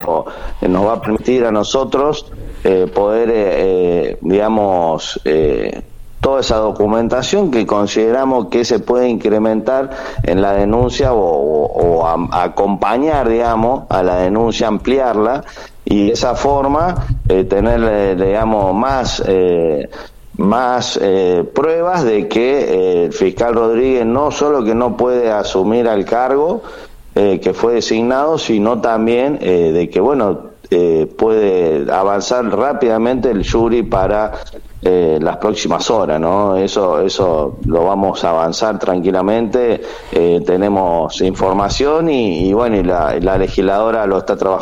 nos va a permitir a nosotros poder, toda esa documentación que consideramos que se puede incrementar en la denuncia o acompañar, digamos, a la denuncia, ampliarla, y de esa forma tener, digamos, más pruebas de que el fiscal Rodríguez no solo que no puede asumir al cargo que fue designado, sino también de que, puede avanzar rápidamente el jury para las próximas horas, ¿no? Eso lo vamos a avanzar tranquilamente. Tenemos información y la legisladora lo está trabajando.